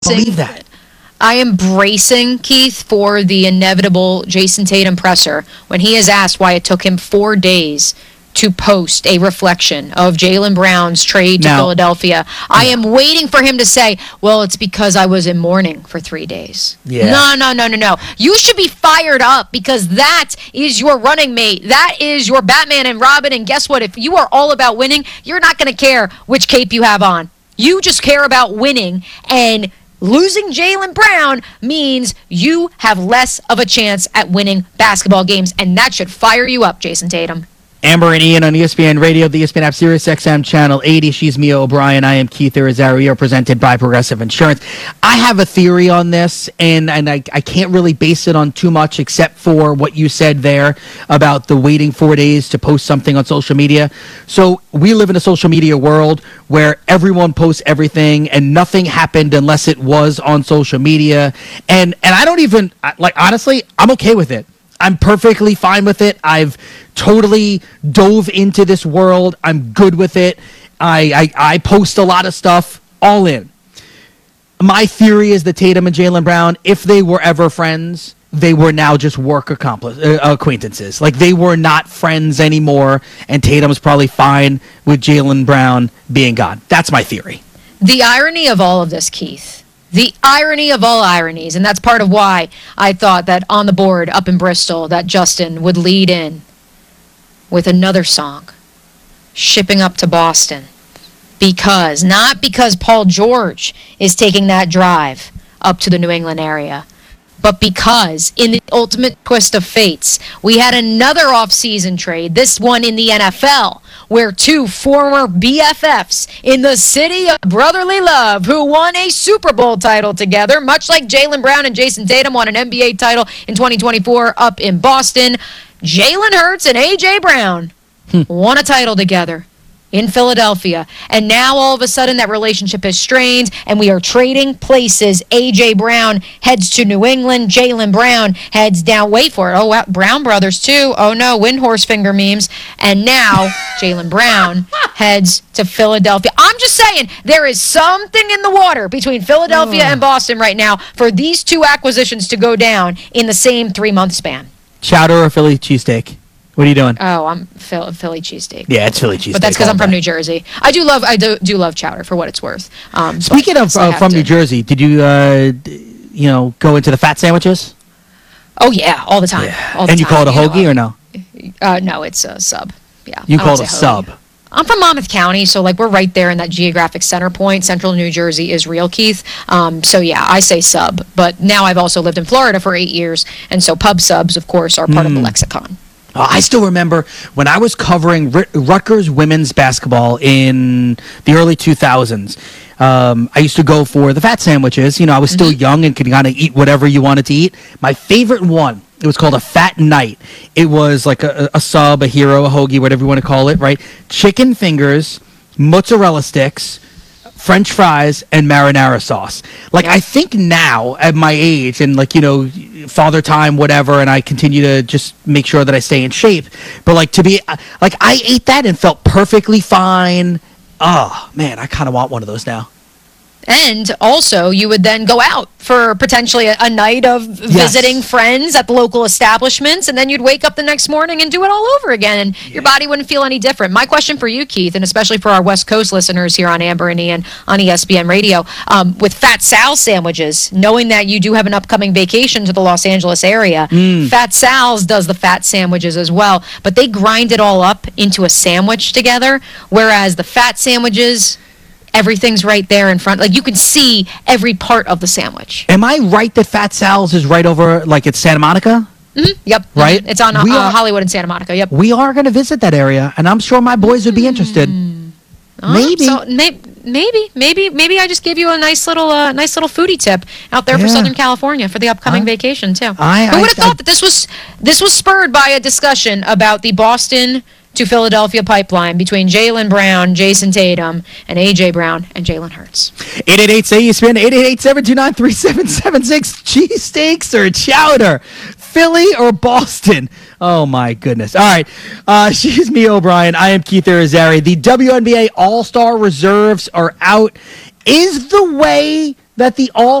believe that. I am bracing Keith for the inevitable Jason Tatum presser when he is asked why it took him 4 days to post a reflection of Jaylen Brown's trade to Philadelphia. I am waiting for him to say, well, it's because I was in mourning for 3 days. Yeah. No. You should be fired up because that is your running mate. That is your Batman and Robin. And guess what? If you are all about winning, you're not going to care which cape you have on. You just care about winning, and losing Jaylen Brown means you have less of a chance at winning basketball games, and that should fire you up, Jason Tatum. Amber and Ian on ESPN Radio, the ESPN app, Sirius XM Channel 80. She's Mia O'Brien. I am Keith Irizarry. We are presented by Progressive Insurance. I have a theory on this, and I can't really base it on too much except for what you said there about the waiting 4 days to post something on social media. So we live in a social media world where everyone posts everything, and nothing happened unless it was on social media. And I don't even, honestly, I'm okay with it. I'm perfectly fine with it. I've totally dove into this world. I'm good with it. I post a lot of stuff, all in. My theory is that Tatum and Jaylen Brown, if they were ever friends, they were now just work acquaintances. Like, they were not friends anymore, and Tatum's probably fine with Jaylen Brown being gone. That's my theory. The irony of all of this, Keith, the irony of all ironies, and that's part of why I thought that on the board up in Bristol that Justin would lead in with another song, Shipping Up to Boston. Not because Paul George is taking that drive up to the New England area, but because in the ultimate twist of fates, we had another offseason trade, this one in the NFL, where two former BFFs in the city of brotherly love who won a Super Bowl title together, much like Jaylen Brown and Jason Tatum won an NBA title in 2024 up in Boston. Jalen Hurts and A.J. Brown won a title together in Philadelphia, and now all of a sudden that relationship is strained, and we are trading places. A.J. Brown heads to New England. Jaylen Brown heads down. Wait for it. Oh, wow. Brown brothers, too. Oh, no. Windhorse finger memes. And now Jaylen Brown heads to Philadelphia. I'm just saying, there is something in the water between Philadelphia and Boston right now for these two acquisitions to go down in the same 3-month span. Chowder or Philly cheesesteak? What are you doing? Oh, I'm Philly cheesesteak. Yeah, it's Philly cheesesteak. But that's because I'm from New Jersey. I do love chowder for what it's worth. Speaking of from New Jersey, did you go into the fat sandwiches? Oh yeah, all the time. Yeah. All the and you time. call it a hoagie or no? No, it's a sub. Yeah. You call it a sub. I'm from Monmouth County, so we're right there in that geographic center point. Central New Jersey is real, Keith. So yeah, I say sub. But now I've also lived in Florida for 8 years, and so pub subs, of course, are part of the lexicon. I still remember when I was covering Rutgers women's basketball in the early 2000s. I used to go for the fat sandwiches. I was still young and could kind of eat whatever you wanted to eat. My favorite one, it was called a Fat Night. It was like a sub, a hero, a hoagie, whatever you want to call it, right? Chicken fingers, mozzarella sticks, French fries, and marinara sauce. I think now at my age and father time, whatever, and I continue to just make sure that I stay in shape. But I ate that and felt perfectly fine. Oh man, I kind of want one of those now. And also, you would then go out for potentially a night of visiting friends at the local establishments, and then you'd wake up the next morning and do it all over again, and your body wouldn't feel any different. My question for you, Keith, and especially for our West Coast listeners here on Amber and Ian on ESPN Radio, with Fat Sal's sandwiches, knowing that you do have an upcoming vacation to the Los Angeles area, Fat Sal's does the fat sandwiches as well, but they grind it all up into a sandwich together, whereas the fat sandwiches, everything's right there in front. You can see every part of the sandwich. Am I right that Fat Sal's is right over, it's Santa Monica? Mm-hmm. Yep. Right? Mm-hmm. It's on Hollywood and Santa Monica. Yep. We are going to visit that area, and I'm sure my boys would be interested. Maybe. So maybe I just gave you a nice little foodie tip out there for Southern California for the upcoming vacation too. Who would have thought that this was spurred by a discussion about the Boston to Philadelphia pipeline between Jaylen Brown, Jason Tatum, and A.J. Brown and Jalen Hurts. 888-ESPN, 888-729-3776. Cheesesteaks or chowder? Philly or Boston? Oh, my goodness. All right. She's Mia O'Brien. I am Keith Irizarry. The WNBA All-Star reserves are out. Is the way that the all